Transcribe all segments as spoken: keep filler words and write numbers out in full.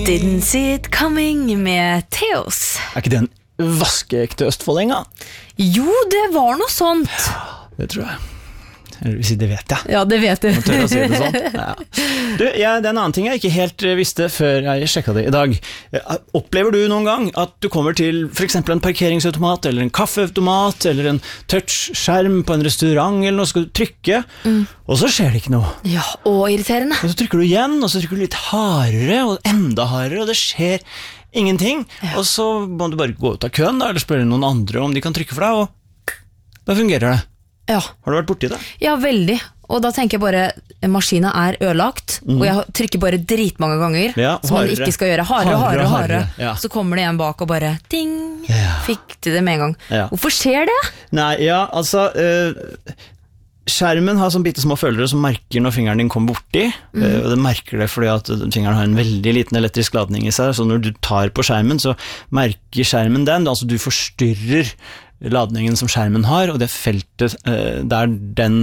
Didn't see it coming med Theos. Er ikke det en vaskeekte østfoldinga? Jo, det var noe sånt. Det tror jeg. Eller vil si, det vet jeg. Ja, det vet du. Nå tør jeg å si det sånn. Ja. Du, jeg, det er en annen ting jeg ikke helt visste før jeg sjekket det i dag. Opplever du noen gang at du kommer til for eksempel en parkeringsautomat, eller en kaffeautomat, eller en touchskjerm på en restaurant, eller noe, skal du trykke, mm. og så skjer det ikke noe. Ja, og irriterende. Og så trykker du igjen, og så trykker du litt hardere, og enda hardere, og det skjer ingenting. Ja. Og så må du bare gå ut av køen, da, eller spørre noen andre om de kan trykke for deg, og da fungerer det. Ja. Har du vært borti det? Ja, veldig. Og da tenker jeg bare, maskinen er ødelagt, mm. og jeg trykker bare dritmange ganger, ja, som man ikke skal gjøre. Hardere, hardere, hardere. Ja. Så kommer det en bak og bare, ding, ja. Fikk du det med en gang. Ja. Hvorfor skjer det? Nei, ja, altså... Uh, skjermen har sånn bitte små følere som merker når fingeren din kommer borti, mm. uh, og det merker det fordi at fingeren har en veldig liten elektrisk ladning i seg, så når du tar på skjermen, så merker skjermen den, altså du forstyrrer ladningen som skjermen har, og det feltet uh, der den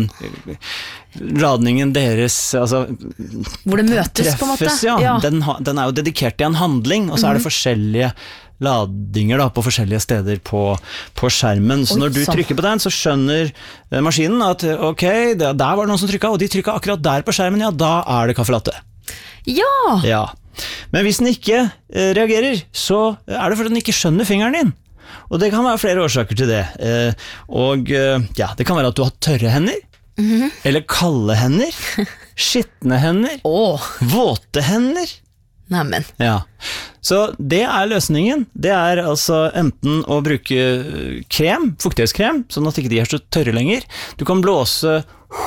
ladningen deres altså, hvor det møtes treffes, på en måte ja, ja. Den, den er jo dedikert til en handling, og så er det forskjellige ladinger da, på forskjellige steder på, på skjermen, så Oi, når du sant. trykker på den, så skjønner uh, maskinen at ok, det, der var det noen som trykket, og de trykket akkurat der på skjermen, ja, da er det kaffe latte. Ja! Ja. Men hvis den ikke uh, reagerer, så er det fordi den ikke skjønner fingeren din. Og det kan være flere årsaker til det. Eh, og eh, ja, det kan være at du har tørre hender, mm-hmm. eller kalde hender, skittne hender, oh. våte hender. Neimen. Ja. Så det er løsningen. Det er altså enten å bruke krem, fuktighetskrem, sånn at ikke de er så tørre lenger. Du kan blåse,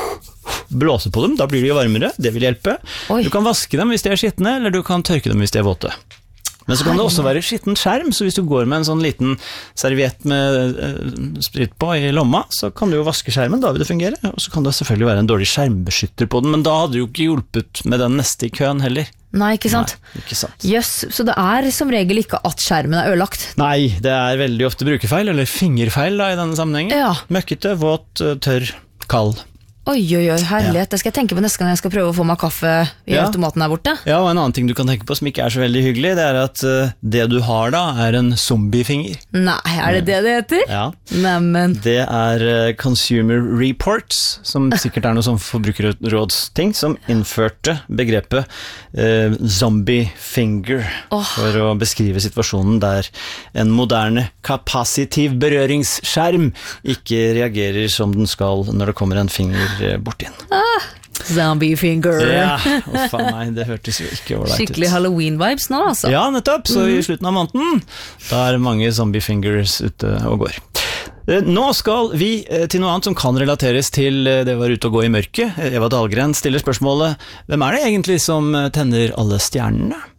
blåse på dem, da blir de jo varmere, det vil hjelpe. Oi. Du kan vaske dem hvis de er skittne, eller du kan tørke dem hvis de er våte. Men så kan det også være skitten skjerm, så hvis du går med en sånn liten serviett med uh, sprit på i lomma, så kan du jo vaske skjermen, da vil det fungere, og så kan det selvfølgelig være en dårlig skjermbeskytter på den, men da hadde det jo ikke hjulpet med den neste i køen heller. Nei, ikke sant? Nei, ikke sant. Jøss, så det er som regel ikke at skjermen er ødelagt? Nei, det er veldig ofte brukerfeil, eller fingerfeil da, i denne sammenhengen. Ja. Møkkete, våt, tørr, kald. Oi, oi, oi, herlighet. Ja. Det skal jeg tenke på neste gang jeg skal prøve å få meg kaffe i ja. automaten der borte. Ja, og en annen ting du kan tenke på som ikke er så veldig hyggelig, det er at uh, det du har da er en zombiefinger. Nei, er det det det heter? Ja. Neimen. Det er uh, Consumer Reports, som sikkert er noe sånn forbrukerrådsting, som innførte begrepet uh, zombiefinger oh. for å beskrive situasjonen der en moderne kapacitiv berøringsskjerm ikke reagerer som den skal når det kommer en finger bort inn. Ah, zombie finger. Ja, oh, faen nei, det hørtes jo ikke overleit ut. Skikkelig Halloween-vibes nå, altså. Ja, nettopp, så mm. i slutten av måneden, da er mange zombie fingers ute og går. Nå skal vi til noe annet som kan relateres til det å være ute og gå i mørket. Eva Dahlgren stiller spørsmålet, hvem er det egentlig som tenner alle stjernene?